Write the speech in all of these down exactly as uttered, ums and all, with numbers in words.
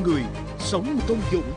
người, sống công dụng.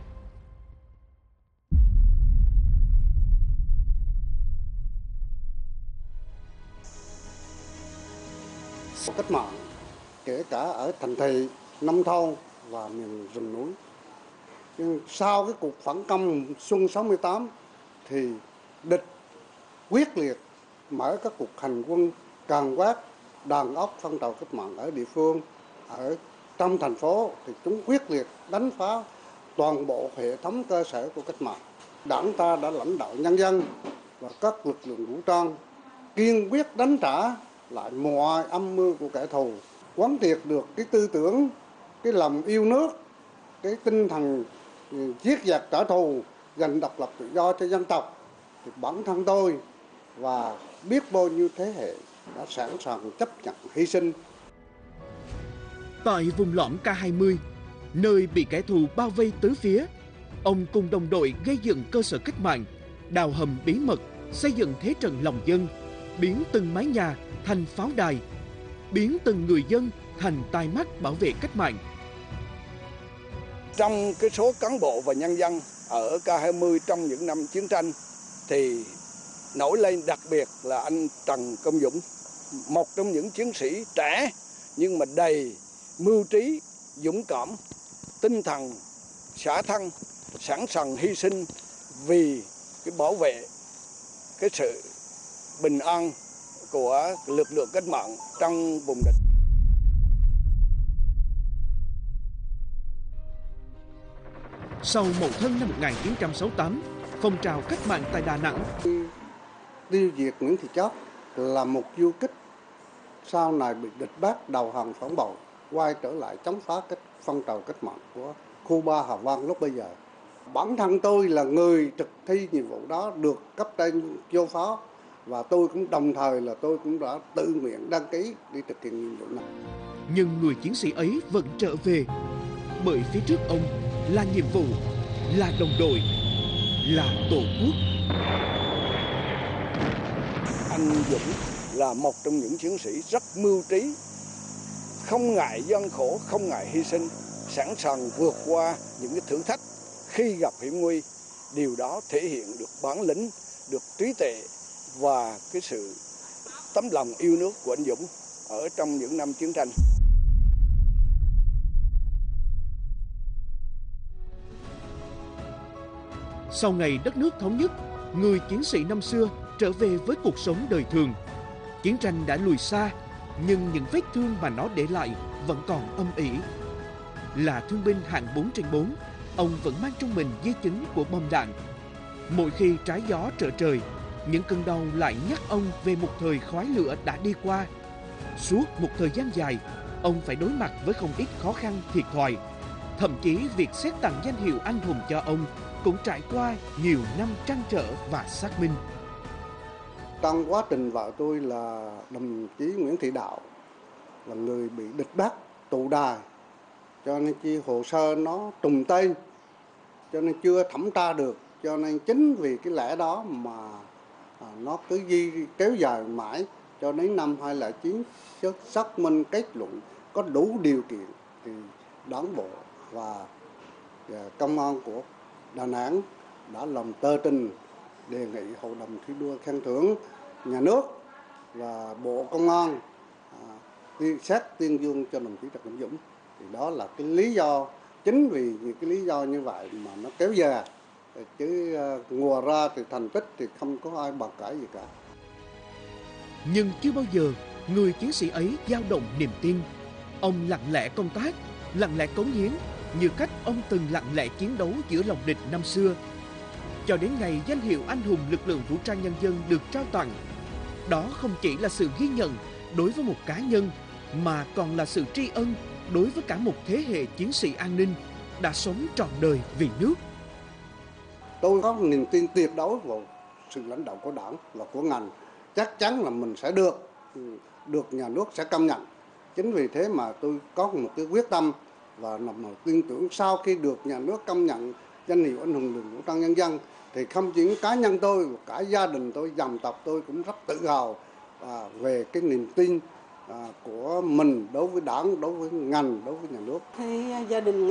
Cách mạng kể cả ở thành thị, nông thôn và miền rừng núi. Nhưng sau cái cuộc phản công xuân sáu mươi tám thì địch quyết liệt mở các cuộc hành quân càn quét đàn áp phong trào cách mạng ở địa phương. Ở trong thành phố thì chúng quyết liệt đánh phá toàn bộ hệ thống cơ sở của cách mạng. Đảng ta đã lãnh đạo nhân dân và các lực lượng vũ trang kiên quyết đánh trả lại mọi âm mưu của kẻ thù, quán triệt được cái tư tưởng, cái lòng yêu nước, cái tinh thần giết giặc trả thù, giành độc lập tự do cho dân tộc. Thì bản thân tôi và biết bao nhiêu thế hệ đã sẵn sàng chấp nhận hy sinh. Tại vùng lõm K hai mươi, nơi bị kẻ thù bao vây tứ phía, ông cùng đồng đội gây dựng cơ sở cách mạng, đào hầm bí mật, xây dựng thế trận lòng dân, biến từng mái nhà thành pháo đài, biến từng người dân thành tai mắt bảo vệ cách mạng. Trong cái số cán bộ và nhân dân ở K hai mươi trong những năm chiến tranh thì nổi lên đặc biệt là anh Trần Công Dũng, một trong những chiến sĩ trẻ nhưng mà đầy mưu trí, dũng cảm, tinh thần xả thân, sẵn sàng hy sinh vì cái bảo vệ cái sự bình an của lực lượng cách mạng trong vùng địch. Sau Mậu Thân năm một nghìn chín trăm sáu mươi tám, phong trào cách mạng tại Đà Nẵng tiêu diệt Nguyễn Thị Chót là một du kích, sau này bị địch bắt đầu hàng phản bội, quay trở lại chống phá cách phong trào cách mạng của khu ba Hà Vang lúc bây giờ. Bản thân tôi là người thực thi nhiệm vụ đó, được cấp trên giao phó, và tôi cũng đồng thời là tôi cũng đã tự nguyện đăng ký đi thực hiện nhiệm vụ này. Nhưng người chiến sĩ ấy vẫn trở về, bởi phía trước ông là nhiệm vụ, là đồng đội, là Tổ quốc. Anh Dũng là một trong những chiến sĩ rất mưu trí, không ngại gian khổ, không ngại hy sinh, sẵn sàng vượt qua những cái thử thách khi gặp hiểm nguy. Điều đó thể hiện được bản lĩnh, được trí tuệ và cái sự tấm lòng yêu nước của anh Dũng ở trong những năm chiến tranh. Sau ngày đất nước thống nhất, người chiến sĩ năm xưa trở về với cuộc sống đời thường. Chiến tranh đã lùi xa, nhưng những vết thương mà nó để lại vẫn còn âm ỉ. Là thương binh hạng bốn trên bốn, ông vẫn mang trong mình di chứng của bom đạn. Mỗi khi trái gió trở trời, những cơn đau lại nhắc ông về một thời khói lửa đã đi qua. Suốt một thời gian dài, ông phải đối mặt với không ít khó khăn thiệt thòi. Thậm chí việc xét tặng danh hiệu anh hùng cho ông cũng trải qua nhiều năm trăn trở và xác minh. Trong quá trình vợ tôi là đồng chí Nguyễn Thị Đạo là người bị địch bắt tù đài, cho nên chi hồ sơ nó trùng tên, cho nên chưa thẩm tra được, cho nên chính vì cái lẽ đó mà à, nó cứ di kéo dài mãi cho đến năm hai nghìn không trăm lẻ chín xác minh kết luận có đủ điều kiện thì đảng bộ và, và công an của Đà Nẵng đã làm tờ trình đề nghị hội đồng thi đua khen thưởng nhà nước và Bộ Công an à, xét tuyên dương cho đồng chí Trần Công Dũng. Thì đó là cái lý do, chính vì những cái lý do như vậy mà nó kéo dài, chứ uh, ngùa ra thì thành tích thì không có ai bàn cãi gì cả. Nhưng chưa bao giờ người chiến sĩ ấy dao động niềm tin. Ông lặng lẽ công tác, lặng lẽ cống hiến, như cách ông từng lặng lẽ chiến đấu giữa lòng địch năm xưa. Cho đến ngày danh hiệu anh hùng lực lượng vũ trang nhân dân được trao tặng, đó không chỉ là sự ghi nhận đối với một cá nhân, mà còn là sự tri ân đối với cả một thế hệ chiến sĩ an ninh đã sống trọn đời vì nước. Tôi có niềm tin tuyệt đối vào sự lãnh đạo của đảng và của ngành. Chắc chắn là mình sẽ được, được nhà nước sẽ công nhận. Chính vì thế mà tôi có một cái quyết tâm và nằm một tin tưởng sau khi được nhà nước công nhận danh hiệu anh hùng lực lượng vũ trang nhân dân thì không chỉ cá nhân tôi, cả gia đình tôi, dòng tộc tôi cũng rất tự hào à, về cái niềm tin à, của mình đối với đảng, đối với ngành, đối với nhà nước. Thì gia đình